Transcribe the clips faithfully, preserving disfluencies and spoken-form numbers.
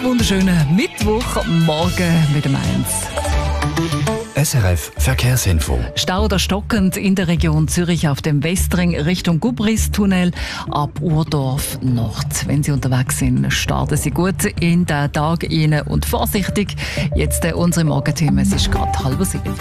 wunder wunderschönen Mittwochmorgen mit dem eins. S R F Verkehrsinfo. Stau oder stockend in der Region Zürich auf dem Westring Richtung Gubristunnel ab Urdorf Nord. Wenn Sie unterwegs sind, starten Sie gut in den Tag rein und vorsichtig. Jetzt äh, unsere Morgenthemen. Es ist gerade halb sieben.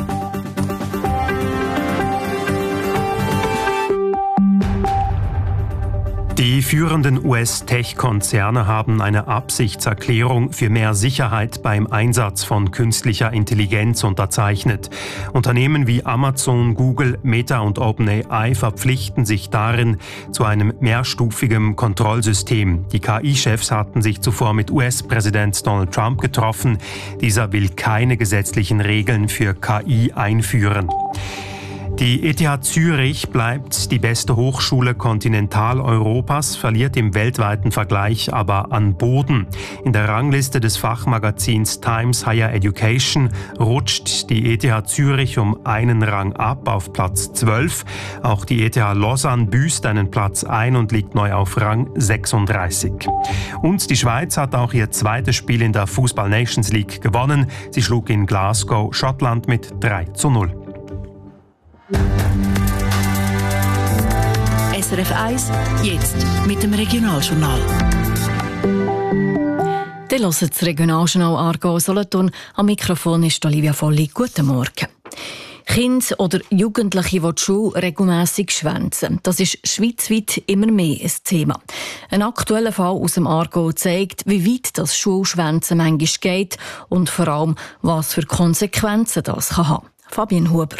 Die führenden U S-Tech-Konzerne haben eine Absichtserklärung für mehr Sicherheit beim Einsatz von künstlicher Intelligenz unterzeichnet. Unternehmen wie Amazon, Google, Meta und OpenAI verpflichten sich darin zu einem mehrstufigen Kontrollsystem. Die K I-Chefs hatten sich zuvor mit U S-Präsident Donald Trump getroffen. Dieser will keine gesetzlichen Regeln für K I einführen. Die E T H Zürich bleibt die beste Hochschule Kontinentaleuropas, verliert im weltweiten Vergleich aber an Boden. In der Rangliste des Fachmagazins Times Higher Education rutscht die E T H Zürich um einen Rang ab auf Platz zwölf. Auch die E T H Lausanne büßt einen Platz ein und liegt neu auf Rang sechsunddreißig. Und die Schweiz hat auch ihr zweites Spiel in der Fußball Nations League gewonnen. Sie schlug in Glasgow Schottland mit drei zu null. S R F eins, jetzt mit dem Regionaljournal. Ihr hört das Regionaljournal Aargau Solothurn. Am Mikrofon ist Olivia Volli. Guten Morgen. Kinder oder Jugendliche, die die Schule regelmässig schwänzen. Das ist schweizweit immer mehr ein Thema. Ein aktueller Fall aus dem Aargau zeigt, wie weit das Schulschwänzen manchmal geht und vor allem, was für Konsequenzen das haben kann. Fabian Huber.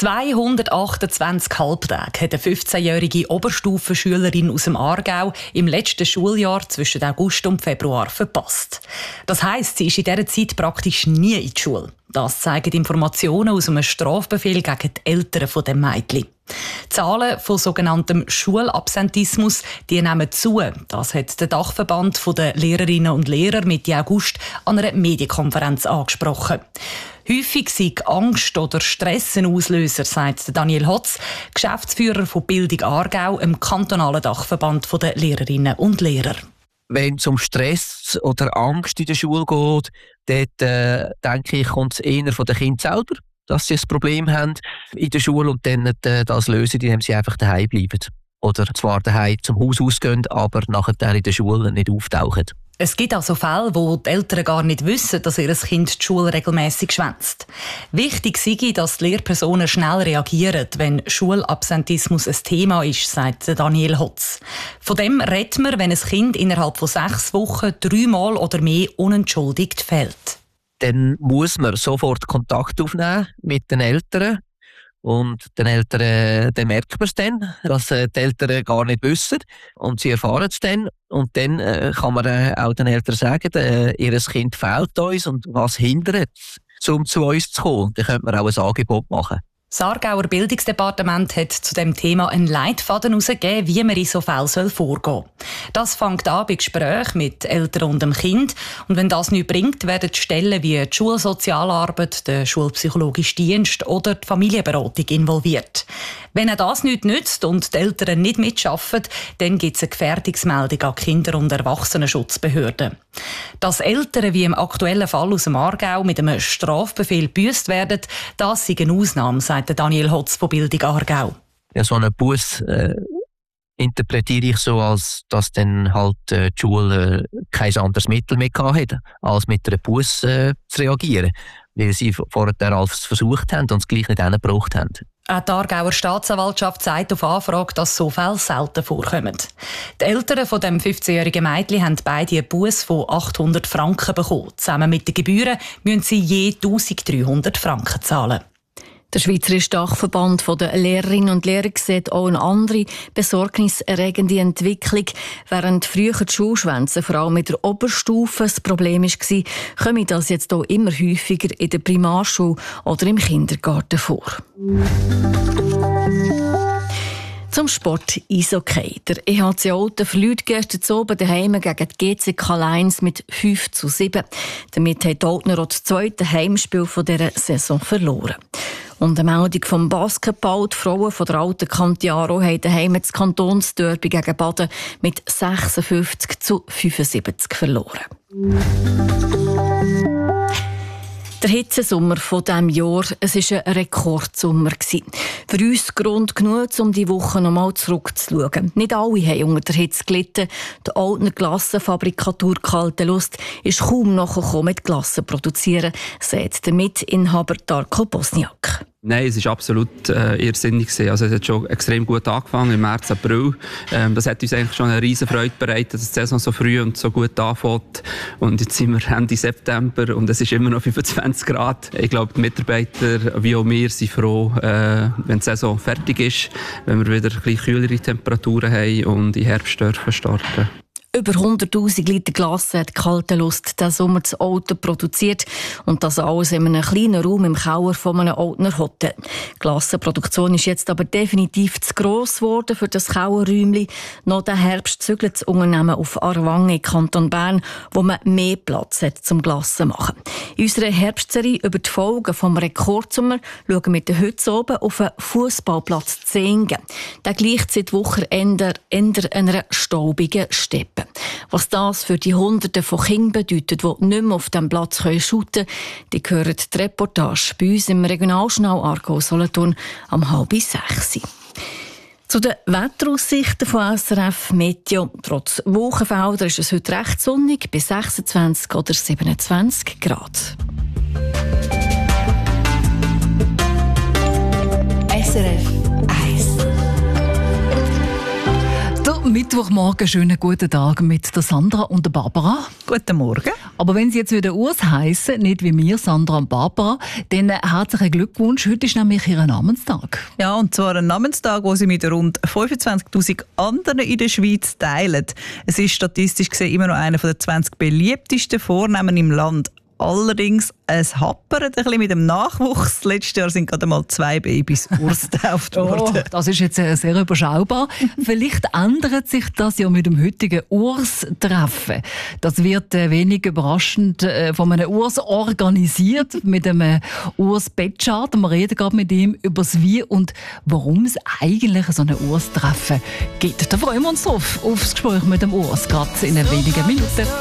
zweihundertachtundzwanzig Halbtage hat eine fünfzehnjährige Oberstufenschülerin aus dem Aargau im letzten Schuljahr zwischen August und Februar verpasst. Das heisst, sie ist in dieser Zeit praktisch nie in die Schule. Das zeigen Informationen aus einem Strafbefehl gegen die Eltern von dem Mädchen. Die Zahlen von sogenanntem Schulabsentismus die nehmen zu. Das hat der Dachverband der Lehrerinnen und Lehrer Mitte August an einer Medienkonferenz angesprochen. Häufig sei Angst oder Stress ein Auslöser, sagt Daniel Hotz, Geschäftsführer von Bildung Aargau, im kantonalen Dachverband der Lehrerinnen und Lehrer. Wenn es um Stress oder Angst in der Schule geht, dort, äh, denke ich, kommt es eher von den Kindern selber, dass sie ein Problem haben in der Schule und dann äh, das lösen, indem sie einfach daheim bleiben. Oder zwar daheim zum Haus ausgehen, aber nachher in der Schule nicht auftauchen. Es gibt also Fälle, wo die Eltern gar nicht wissen, dass ihr Kind die Schule regelmässig schwänzt. Wichtig sei, dass die Lehrpersonen schnell reagieren, wenn Schulabsentismus ein Thema ist, sagt Daniel Hotz. Von dem redet man, wenn ein Kind innerhalb von sechs Wochen dreimal oder mehr unentschuldigt fehlt. Dann muss man sofort Kontakt aufnehmen mit den Eltern. Und den Eltern, dann merkt man es dann, dass die Eltern gar nicht wissen. Und sie erfahren es dann. Und dann äh, kann man äh, auch den Eltern sagen, äh, ihr Kind fehlt uns und was hindert es, um zu uns zu kommen. Dann könnte man auch ein Angebot machen. Das Aargauer Bildungsdepartement hat zu dem Thema einen Leitfaden herausgegeben, wie man in so Fällen vorgehen soll. Das fängt an bei Gesprächen mit Eltern und dem Kind. Und wenn das nichts bringt, werden die Stellen wie die Schulsozialarbeit, der Schulpsychologische Dienst oder die Familienberatung involviert. Wenn auch das nichts nützt und die Eltern nicht mitarbeiten, dann gibt es eine Gefährdungsmeldung an Kinder- und Erwachsenenschutzbehörden. Dass Eltern wie im aktuellen Fall aus dem Aargau mit einem Strafbefehl gebüßt werden, das ist eine Ausnahme, sagt Daniel Hotz von Bildung Aargau. Ja, so einen Buss äh, interpretiere ich so, als dass dann halt äh, die Schule äh, kein anderes Mittel mehr hatte, als mit einem Buss äh, zu reagieren, weil sie vorher alles versucht haben und es gleich nicht hingebracht haben. Auch die Aargauer Staatsanwaltschaft sagt auf Anfrage, dass so Fälle selten vorkommen. Die Eltern von dem fünfzehnjährigen Mädchen haben beide einen Buss von achthundert Franken bekommen. Zusammen mit den Gebühren müssen sie je eintausenddreihundert Franken zahlen. Der Schweizerische Dachverband der Lehrerinnen und Lehrer sieht auch eine andere besorgniserregende Entwicklung. Während früher die Schulschwänze vor allem mit der Oberstufe das Problem war, komme das jetzt auch immer häufiger in der Primarschule oder im Kindergarten vor. Zum Sport Eishockey. Der E H C Olten verliert gestern Abend daheim gegen die G C K Lions mit fünf zu sieben. Damit hat die Oltner auch das zweite Heimspiel dieser Saison verloren. Und eine Meldung vom Basketball. Die Frauen von der alten Cantiaro haben daheim das Kantonsderby gegen Baden mit sechsundfünfzig zu fünfundsiebzig verloren. Der Hitzesommer von diesem Jahr, es war ein Rekordsommer. Für uns Grund genug, um die Woche noch einmal zurückzuschauen. Nicht alle haben unter der Hitze gelitten. Die Oltner Glassenfabrikatur Kalte Lust ist kaum nachgekommen mit Glassen produzieren, sagt der Mitinhaber Darko Bosniak. Nein, es war absolut äh, irrsinnig. Also es hat schon extrem gut angefangen im März, April. Ähm, das hat uns eigentlich schon eine riesen Freude bereitet, dass die Saison so früh und so gut anfängt. Und jetzt sind wir Ende September und es ist immer noch fünfundzwanzig Grad. Ich glaube, die Mitarbeiter wie auch wir sind froh, äh, wenn die Saison fertig ist, wenn wir wieder ein bisschen kühlere Temperaturen haben und im Herbst dürfen starten. Über hunderttausend Liter Glasse hat Kalte Lust diesen Sommer das Auto produziert. Und das alles in einem kleinen Raum im Keller von einem Oltner Hotel. Die Glassenproduktion ist jetzt aber definitiv zu gross geworden für das Kellerräumchen. Noch diesen Herbst zügelt das Unternehmen auf Aarwangen, Kanton Bern, wo man mehr Platz hat zum Glassen machen. In unserer Herbstserie über die Folgen des Rekordsommer schauen wir heute oben auf den Fußballplatz Zehingen. Der gleicht seit Wochenende einer staubigen Steppe. Was das für die Hunderte von Kindern bedeutet, die nicht mehr auf diesem Platz shooten können, die hören die Reportage bei uns im Regionaljournal Aargau Solothurn am halb sechs. Zu den Wetteraussichten von S R F Meteo. Trotz Wolkenfelder ist es heute recht sonnig, bis sechsundzwanzig oder siebenundzwanzig Grad. S R F eins. Mittwochmorgen, schönen guten Tag mit der Sandra und der Barbara. Guten Morgen. Aber wenn Sie jetzt wieder Urs heissen, nicht wie wir, Sandra und Barbara, dann herzlichen Glückwunsch. Heute ist nämlich Ihr Namenstag. Ja, und zwar ein Namenstag, den Sie mit rund fünfundzwanzigtausend anderen in der Schweiz teilen. Es ist statistisch gesehen immer noch einer der zwanzig beliebtesten Vornamen im Land. Allerdings, es happert ein bisschen mit dem Nachwuchs. Letztes Jahr sind gerade mal zwei Babys Urs getauft worden. Oh, das ist jetzt sehr überschaubar. Vielleicht ändert sich das ja mit dem heutigen Urs-Treffen. Das wird äh, wenig überraschend äh, von einem Urs organisiert, mit einem Urs Betschart. Wir reden gerade mit ihm über das Wie und warum es eigentlich so ein Urs-Treffen gibt. Da freuen wir uns drauf, aufs Gespräch mit dem Urs, gerade in wenigen Minuten.